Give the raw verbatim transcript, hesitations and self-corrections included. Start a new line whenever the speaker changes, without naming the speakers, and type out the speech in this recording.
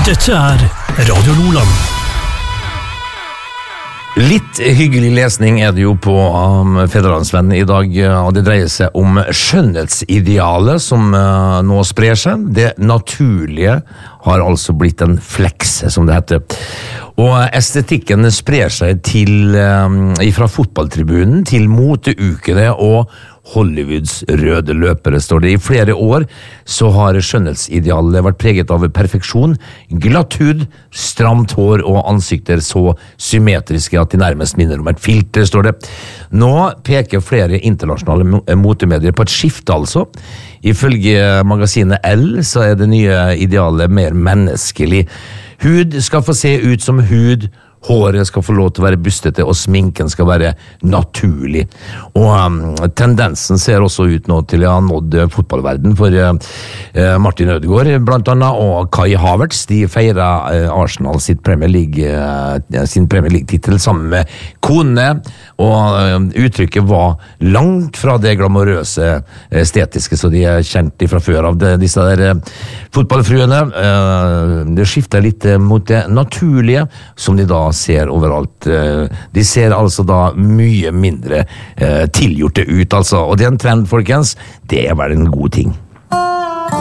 Dette er Radio Loland.
Litt hyggelig lesning er det jo på um, Federlandsvennen i dag, og det dreier seg om skjønnhetsidealet som uh, nå sprer seg. Det naturlige har altså blitt en flekse, som det heter. Og estetikken sprer seg til, um, fra fotballtribunen til moteukene og Hollywoods røde løpere, står det. I flere år så har skjønnhetsidealet vært preget av perfeksjon, glatt hud, stramt hår og ansikter så symmetriske at de nærmest minner om et filter, står det. Nå peker flere internasjonale motemedier på et skifte, altså. Ifølge magasinet Elle så er det nye idealet mer menneskelig. Hud skal få se ut som hud, håret skal få lov til å være bustete, og sminken skal være naturlig. Og um, tendensen ser også ut nå til å ha nådd fotballverden, for uh, Martin Ødegaard blant annet, og Kai Havertz, de feirer uh, Arsenal sitt Premier League, uh, sin Premier League-titel sammen med kone, og uh, uttrykket var langt fra det glamorøse estetiske, så de er kjent fra før av det, disse der uh, fotballfruene. Uh, det skifter litt uh, mot det naturlige, som de da ser overalt. De ser altså da mye mindre tilgjorte ut, altså. Og det er en trend, folkens. Det er vel en god ting.